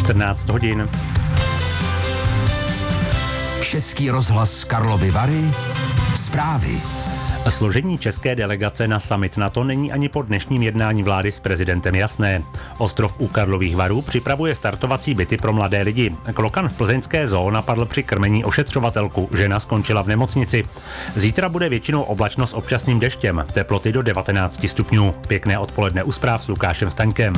14 hodin. Český rozhlas Karlovy Vary. Zprávy. Složení české delegace na summit NATO není ani po dnešním jednání vlády s prezidentem jasné. Ostrov u Karlových Varů připravuje startovací byty pro mladé lidi. Klokan v plzeňské zoo napadl při krmení ošetřovatelku. Žena skončila v nemocnici. Zítra bude většinou oblačno s občasným deštěm. Teploty do 19 stupňů. Pěkné odpoledne u zpráv s Lukášem Staňkem.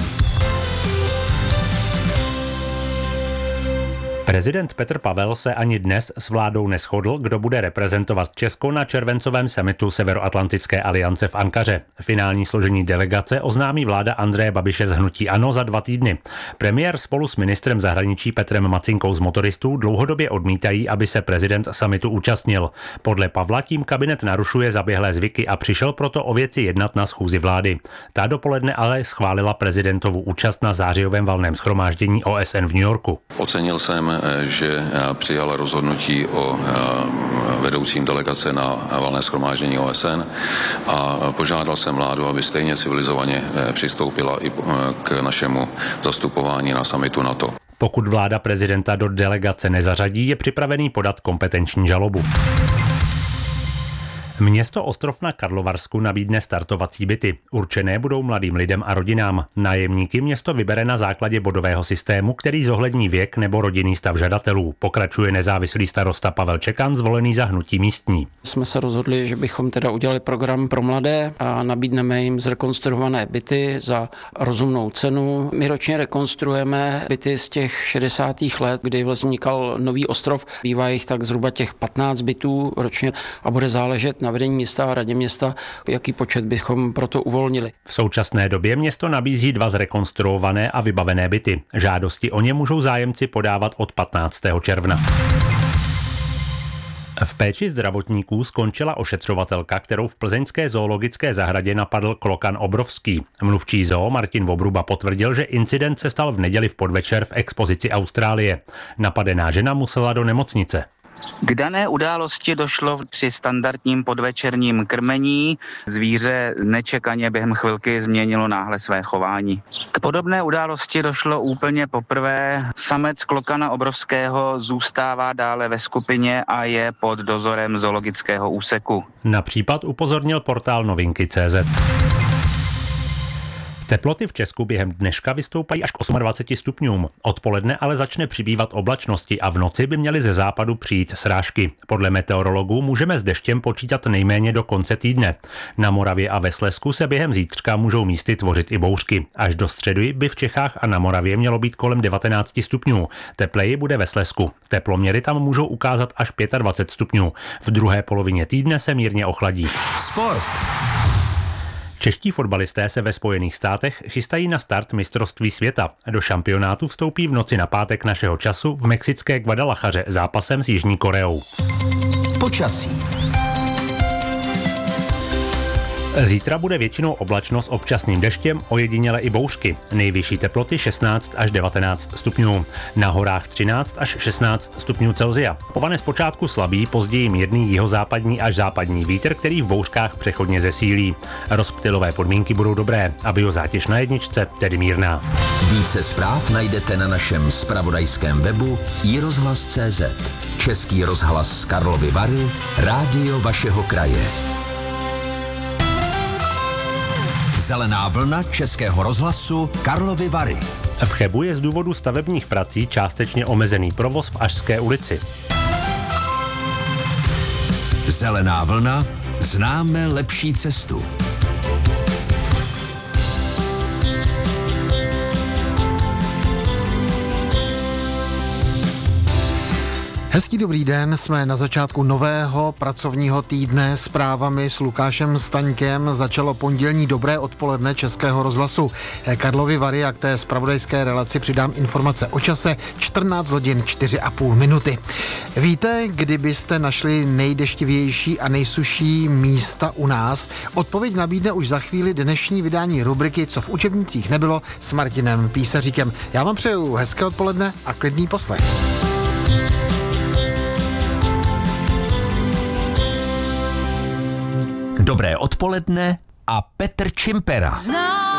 Prezident Petr Pavel se ani dnes s vládou neshodl, kdo bude reprezentovat Česko na červencovém summitu Severoatlantické aliance v Ankaře. Finální složení delegace oznámí vláda Andreje Babiše z hnutí ANO za 2 týdny. Premiér spolu s ministrem zahraničí Petrem Macinkou z Motoristů dlouhodobě odmítají, aby se prezident summitu účastnil. Podle Pavla tím kabinet narušuje zaběhlé zvyky a přišel proto o věci jednat na schůzi vlády. Ta dopoledne ale schválila prezidentovu účast na zářijovém valném shromáždění OSN v New Yorku. Ocenil jsem, že přijala rozhodnutí o vedoucím delegace na valné shromáždění OSN a požádal jsem vládu, aby stejně civilizovaně přistoupila i k našemu zastupování na summitu NATO. Pokud vláda prezidenta do delegace nezařadí, je připravený podat kompetenční žalobu. Město Ostrov na Karlovarsku nabídne startovací byty. Určené budou mladým lidem a rodinám. Nájemníky město vybere na základě bodového systému, který zohlední věk nebo rodinný stav žadatelů. Pokračuje nezávislý starosta Pavel Čekan, zvolený za hnutí místní. Jsme se rozhodli, že bychom teda udělali program pro mladé a nabídneme jim zrekonstruované byty za rozumnou cenu. My ročně rekonstruujeme byty z těch 60. let, kdy vznikal nový ostrov. Bývá jich tak zhruba těch 15 bytů ročně a bude záležet na vedení města a radě města, jaký počet bychom proto uvolnili. V současné době město nabízí 2 zrekonstruované a vybavené byty. Žádosti o ně můžou zájemci podávat od 15. června. V péči zdravotníků skončila ošetřovatelka, kterou v plzeňské zoologické zahradě napadl klokan obrovský. Mluvčí zoo Martin Vobruba potvrdil, že incident se stal v neděli v podvečer v expozici Austrálie. Napadená žena musela do nemocnice. K dané události došlo při standardním podvečerním krmení. Zvíře nečekaně během chvilky změnilo náhle své chování. K podobné události došlo úplně poprvé. Samec klokana obrovského zůstává dále ve skupině a je pod dozorem zoologického úseku. Na případ upozornil portál Novinky.cz. Teploty v Česku během dneška vystoupají až k 28 stupňům. Odpoledne ale začne přibývat oblačnosti a v noci by měly ze západu přijít srážky. Podle meteorologů můžeme s deštěm počítat nejméně do konce týdne. Na Moravě a ve Slezsku se během zítřka můžou místy tvořit i bouřky. Až do středy by v Čechách a na Moravě mělo být kolem 19 stupňů. Tepleji bude ve Slezsku. Teploměry tam můžou ukázat až 25 stupňů. V druhé polovině týdne se mírně ochladí. Sport. Čeští fotbalisté se ve Spojených státech chystají na start mistrovství světa. Do šampionátu vstoupí v noci na pátek našeho času v mexické Guadalajaře zápasem s Jižní Koreou. Počasí. Zítra bude většinou oblačno s občasným deštěm, ojediněle i bouřky. Nejvyšší teploty 16 až 19 stupňů. Na horách 13 až 16 stupňů Celsia. Povane zpočátku slabý, později mírný jihozápadní až západní vítr, který v bouřkách přechodně zesílí. Rozptylové podmínky budou dobré a biozátěž na jedničce tedy mírná. Více zpráv najdete na našem zpravodajském webu iRozhlas.cz. Český rozhlas Karlovy Vary, rádio vašeho kraje. Zelená vlna Českého rozhlasu Karlovy Vary. V Chebu je z důvodu stavebních prací částečně omezený provoz v Ašské ulici. Zelená vlna, známe lepší cestu. Hezký dobrý den, jsme na začátku nového pracovního týdne s zprávami s Lukášem Staňkem. Začalo pondělní dobré odpoledne Českého rozhlasu Karlovy Vary a k té zpravodajské relaci přidám informace o čase 14 hodin 4,5 minuty. Víte, kdybyste našli nejdeštivější a nejsušší místa u nás? Odpověď nabídne už za chvíli dnešní vydání rubriky Co v učebnicích nebylo s Martinem Písaříkem. Já vám přeju hezké odpoledne a klidný poslech. Dobré odpoledne a Petr Čimpera.